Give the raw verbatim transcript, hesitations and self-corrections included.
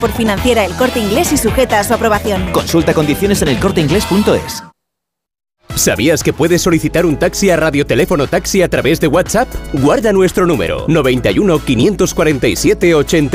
Por Financiera El Corte Inglés y sujeta a su aprobación. Consulta condiciones en el corte inglés punto es. ¿Sabías que puedes solicitar un taxi a Radioteléfono Taxi a través de WhatsApp? Guarda nuestro número noventa y uno, quinientos cuarenta y siete, ochenta